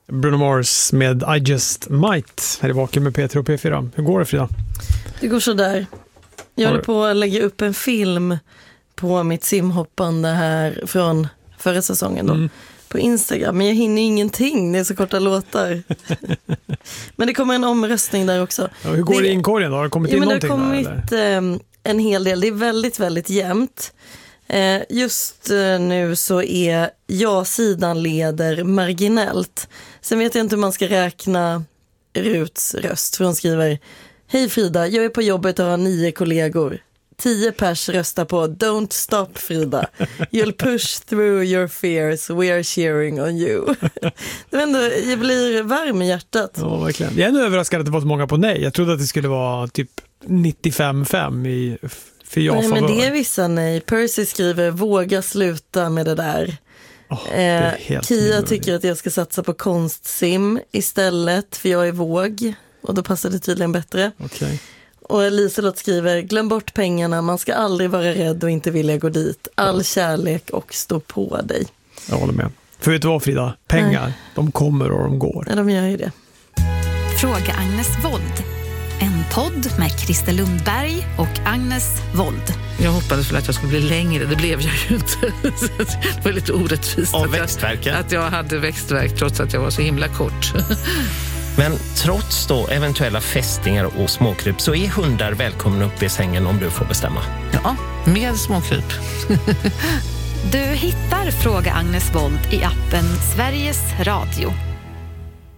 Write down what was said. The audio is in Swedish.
Bruno Mars med I Just Might här i Vaken med Peter och P4. Hur går det, Frida? Det går så där. Jag håller på att lägga upp en film på mitt simhoppande här från förra säsongen då, på Instagram. Men jag hinner ingenting, det är så korta låtar. Men det kommer en omröstning där också. Ja, hur går det i inkorgen då? Har det kommit in någonting? Det har kommit en hel del. Det är väldigt, väldigt jämnt. Just nu så är ja-sidan leder marginellt. Sen vet jag inte hur man ska räkna Ruts röst. För hon skriver: Hej Frida, jag är på jobbet och har 9 kollegor. 10 pers röstar på Don't stop Frida. You'll push through your fears. We are cheering on you. Jag blir varm i hjärtat. Ja, verkligen. Jag är ändå överraskad att det var så många på nej. Jag trodde att det skulle vara typ 95-5 för ja-favör. Nej, men det är vissa nej. Percy skriver: våga sluta med det där. Kia tycker att jag ska satsa på konstsim istället, för jag är våg. Och då passar det tydligen bättre. Okay. Och Liselott skriver: glöm bort pengarna, man ska aldrig vara rädd och inte vilja gå dit. All kärlek och stå på dig. Jag håller med. För vet du vad, Frida? Pengar, de kommer och de går. Ja, de gör ju det. Fråga Agnes Wold. En podd med Christer Lundberg och Agnes Wold. Jag hoppades väl att jag skulle bli längre, det blev jag ju inte. Det var lite orättvist att jag hade växtvärk trots att jag var så himla kort. Men trots då eventuella fästingar och småkryp så är hundar välkomna upp i sängen om du får bestämma. Ja, med småkryp. Du hittar Fråga Agnes Wold i appen Sveriges Radio.